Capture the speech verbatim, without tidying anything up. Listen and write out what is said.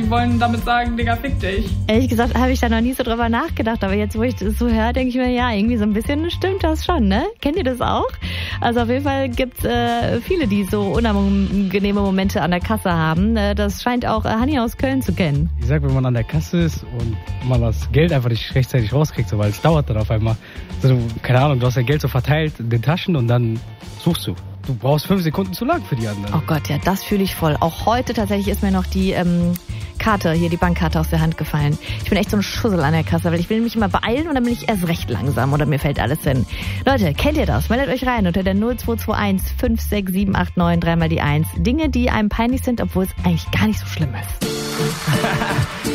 die wollen damit sagen, Digga, fick dich. Ehrlich gesagt habe ich da noch nie so drüber nachgedacht, aber jetzt, wo ich das so höre, denke ich mir, ja, irgendwie so ein bisschen stimmt das schon, ne? Kennt ihr das auch? Also auf jeden Fall gibt es äh, viele, die so unangenehme Momente an der Kasse haben. Äh, das scheint auch äh, Hanni aus Köln zu kennen. Ich sag, wenn man an der Kasse ist und man das Geld einfach nicht rechtzeitig rauskriegt, so, weil es dauert dann auf einmal. Also, keine Ahnung, du hast ja Geld so verteilt in den Taschen und dann suchst du. Du brauchst fünf Sekunden zu lang für die anderen. Oh Gott, ja, das fühle ich voll. Auch heute tatsächlich ist mir noch die ähm, Karte, hier die Bankkarte aus der Hand gefallen. Ich bin echt so ein Schussel an der Kasse, weil ich will mich immer beeilen und dann bin ich erst recht langsam oder mir fällt alles hin. Leute, kennt ihr das? Meldet euch rein unter der null zwei zwei eins fünf sechs sieben acht neun dreimal die eins. Dinge, die einem peinlich sind, obwohl es eigentlich gar nicht so schlimm ist.